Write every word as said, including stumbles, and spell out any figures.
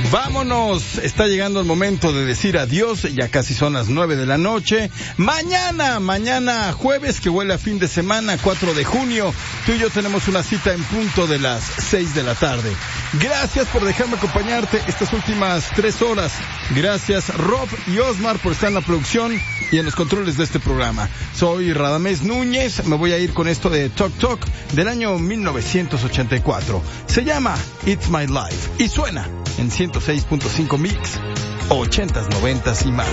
Vámonos, está llegando el momento de decir adiós, ya casi son las nueve de la noche. Mañana, mañana jueves, que huele a fin de semana, cuatro de junio, tú y yo tenemos una cita en punto de las seis de la tarde. Gracias por dejarme acompañarte estas últimas tres horas. Gracias Rob y Osmar por estar en la producción y en los controles de este programa. Soy Radamés Núñez, me voy a ir con esto de Talk Talk del año mil novecientos ochenta y cuatro. Se llama It's My Life y suena en ciento seis punto cinco Mix, ochentas, noventas y más.